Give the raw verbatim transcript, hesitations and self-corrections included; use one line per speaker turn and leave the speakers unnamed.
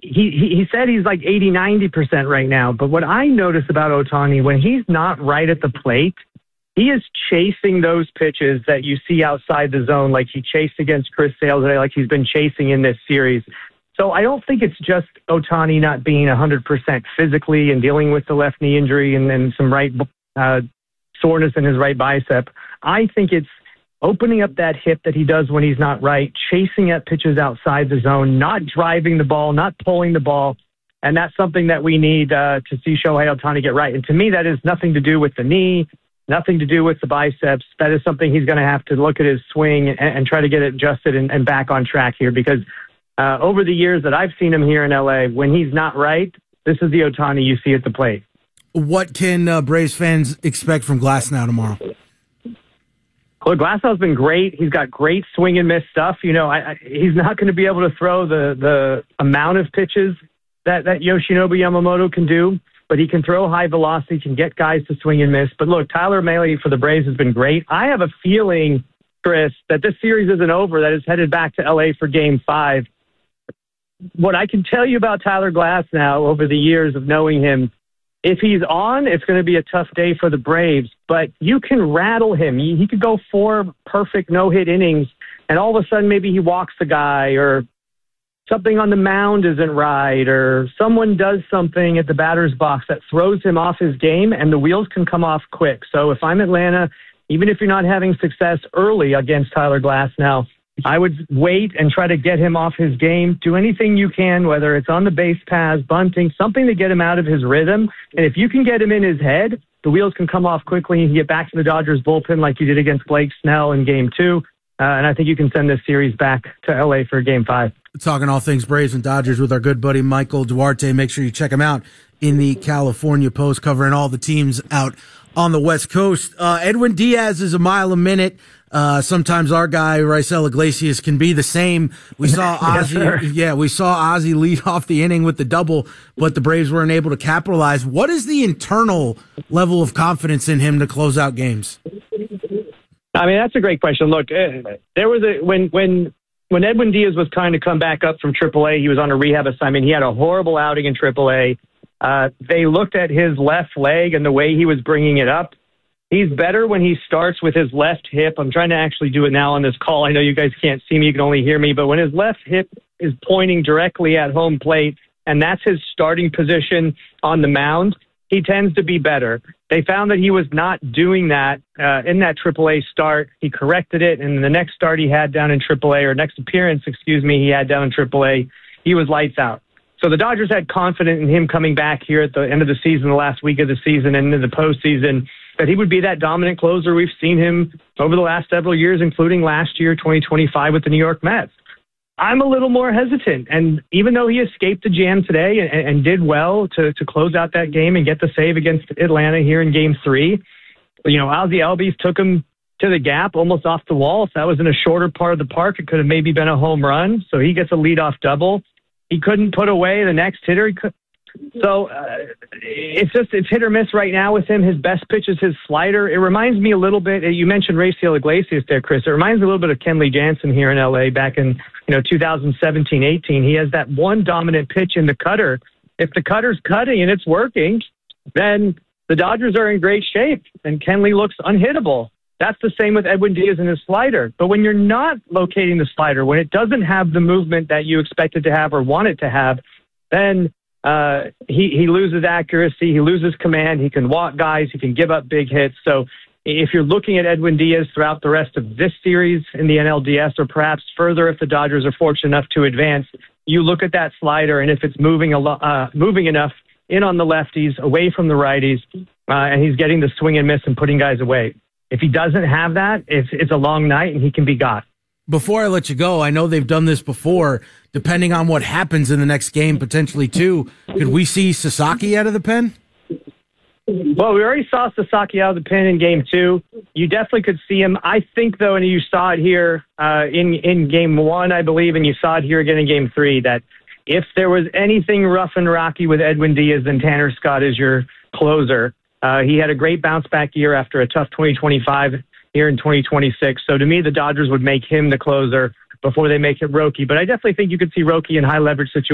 he, he, he said he's like eighty, ninety percent right now. But what I notice about Ohtani, when he's not right at the plate, he is chasing those pitches that you see outside the zone, like he chased against Chris Sale today, like he's been chasing in this series. So I don't think it's just Ohtani not being one hundred percent physically and dealing with the left knee injury and, and some right uh, soreness in his right bicep. I think it's opening up that hip that he does when he's not right, chasing at pitches outside the zone, not driving the ball, not pulling the ball. And that's something that we need uh, to see Shohei Ohtani get right. And to me, that is nothing to do with the knee, nothing to do with the biceps. That is something he's going to have to look at his swing and, and try to get it adjusted and, and back on track here because Uh, over the years that I've seen him here in L A, when he's not right, this is the Ohtani you see at the plate.
What can uh, Braves fans expect from Glasnow tomorrow?
Well, Glasnow's been great. He's got great swing and miss stuff. You know, I, I, he's not going to be able to throw the, the amount of pitches that, that Yoshinobu Yamamoto can do, but he can throw high velocity, can get guys to swing and miss. But look, Tyler Mahle for the Braves has been great. I have a feeling, Chris, that this series isn't over, that it's headed back to L A for game five. What I can tell you about Tyler Glasnow over the years of knowing him, if he's on, it's going to be a tough day for the Braves, but you can rattle him. He, he could go four perfect no-hit innings, and all of a sudden maybe he walks the guy or something on the mound isn't right or someone does something at the batter's box that throws him off his game, and the wheels can come off quick. So if I'm Atlanta, even if you're not having success early against Tyler Glasnow, I would wait and try to get him off his game. Do anything you can, whether it's on the base paths, bunting, something to get him out of his rhythm. And if you can get him in his head, the wheels can come off quickly and get back to the Dodgers bullpen like you did against Blake Snell in game two. Uh, and I think you can send this series back to L A for game five.
Talking all things Braves and Dodgers with our good buddy Michael Duarte. Make sure you check him out in the California Post, covering all the teams out on the West Coast. Uh, Edwin Diaz is a mile a minute. Uh, sometimes our guy, Raisel Iglesias, can be the same. We saw Ozzie, yes, yeah, we saw Ozzie lead off the inning with the double, but the Braves weren't able to capitalize. What is the internal level of confidence in him to close out games?
I mean, that's a great question. Look, there was a, when, when, when Edwin Diaz was trying to come back up from triple A, he was on a rehab assignment. He had a horrible outing in triple A. Uh, they looked at his left leg and the way he was bringing it up. He's better when he starts with his left hip. I'm trying to actually do it now on this call. I know you guys can't see me. You can only hear me. But when his left hip is pointing directly at home plate, and that's his starting position on the mound, he tends to be better. They found that he was not doing that uh, in that triple A start. He corrected it, and the next start he had down in triple A, or next appearance, excuse me, he had down in triple A, he was lights out. So the Dodgers had confidence in him coming back here at the end of the season, the last week of the season, and into the postseason, that he would be that dominant closer. We've seen him over the last several years, including last year, twenty twenty-five, with the New York Mets. I'm a little more hesitant. And even though he escaped the jam today and, and did well to, to close out that game and get the save against Atlanta here in game three, you know, Ozzie Albies took him to the gap, almost off the wall. If that was in a shorter part of the park, it could have maybe been a home run. So he gets a leadoff double. He couldn't put away the next hitter. He could, So uh, it's just it's hit or miss right now with him. His best pitch is his slider. It reminds me a little bit. You mentioned Raisel Iglesias there, Chris. It reminds me a little bit of Kenley Jansen here in L A back in you know two thousand seventeen eighteen. He has that one dominant pitch in the cutter. If the cutter's cutting and it's working, then the Dodgers are in great shape, and Kenley looks unhittable. That's the same with Edwin Diaz and his slider. But when you're not locating the slider, when it doesn't have the movement that you expect it to have or want it to have, then Uh, he, he loses accuracy. He loses command. He can walk guys. He can give up big hits. So if you're looking at Edwin Diaz throughout the rest of this series in the N L D S, or perhaps further if the Dodgers are fortunate enough to advance, you look at that slider, and if it's moving a lo- uh, moving enough in on the lefties, away from the righties, uh, and he's getting the swing and miss and putting guys away. If he doesn't have that, it's, it's a long night, and he can be got.
Before I let you go, I know they've done this before. Depending on what happens in the next game, potentially too, could we see Sasaki out of the pen?
Well, we already saw Sasaki out of the pen in game two. You definitely could see him. I think, though, and you saw it here uh, in, in game one, I believe, and you saw it here again in game three, that if there was anything rough and rocky with Edwin Diaz, then Tanner Scott is your closer. Uh, he had a great bounce-back year after a tough twenty twenty-five here in twenty twenty-six. So to me, the Dodgers would make him the closer before they make it Roki. But I definitely think you could see Roki in high leverage situations